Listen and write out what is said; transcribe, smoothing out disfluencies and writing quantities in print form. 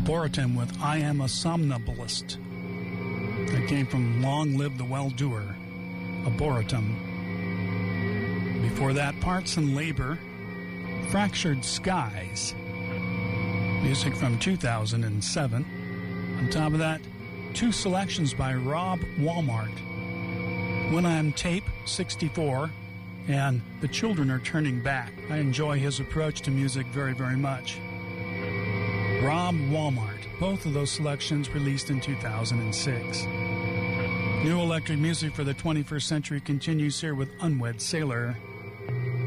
Boratim with I Am a Somnambulist. That came from Long Live the Well-Doer, a Boratim. Before that, Parts and Labor, Fractured Skies, music from 2007. On top of that, two selections by Rob Walmart, When I'm Tape, 64, and The Children Are Turning Back. I enjoy his approach to music very, very much. Rob Walmart, both of those selections released in 2006. New electric music for the 21st century continues here with Unwed Sailor.